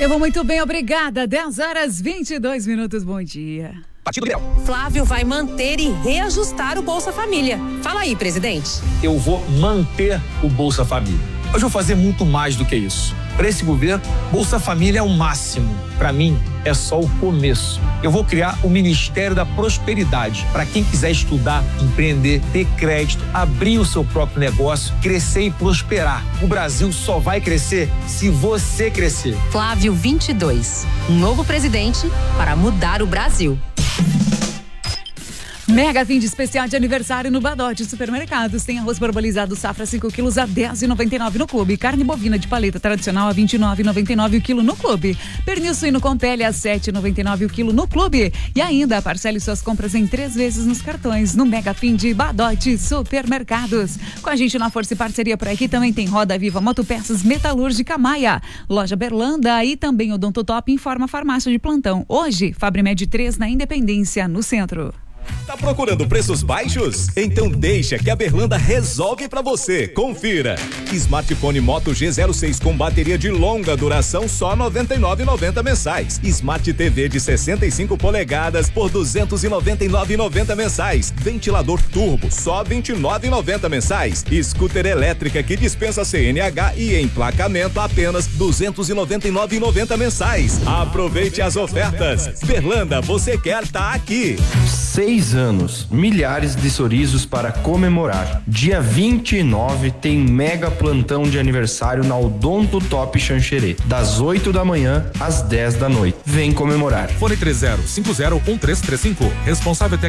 Eu vou muito bem, obrigada. 10h22. Bom dia. Partido Liberal. Flávio vai manter e reajustar o Bolsa Família. Fala aí, presidente. Eu vou manter o Bolsa Família. Hoje eu vou fazer muito mais do que isso. Para esse governo, Bolsa Família é o máximo. Para mim, é só o começo. Eu vou criar o Ministério da Prosperidade para quem quiser estudar, empreender, ter crédito, abrir o seu próprio negócio, crescer e prosperar. O Brasil só vai crescer se você crescer. Flávio 22, um novo presidente para mudar o Brasil. Mega fim de especial de aniversário no Badote Supermercados. Tem arroz parbolizado safra 5 quilos a R$10,99 no clube. Carne bovina de paleta tradicional a R$29,99 o quilo no clube. Pernil suíno com pele a R$7,99 o quilo no clube. E ainda parcele suas compras em 3 vezes nos cartões no Mega fim de Badote Supermercados. Com a gente na força e parceria por aqui também tem Roda Viva Motopeças Metalúrgica Maia, Loja Berlanda e também Odontotop Informa Farmácia de Plantão. Hoje, Fabrimed 3 na Independência, no centro. Tá procurando preços baixos? Então deixa que a Berlanda resolve pra você. Confira. Smartphone Moto G06 com bateria de longa duração só R$ 99,90 mensais. Smart TV de 65 polegadas por R$ 299,90 mensais. Ventilador turbo só R$ 29,90 mensais. Scooter elétrica que dispensa CNH e emplacamento apenas R$ 299,90 mensais. Aproveite as ofertas. Berlanda, você quer tá aqui. 6 anos, milhares de sorrisos para comemorar. Dia 29 tem mega plantão de aniversário na Odontotop Xanxerê, das 8 da manhã às 10 da noite. Vem comemorar. Fone 30501335. Responsável técnico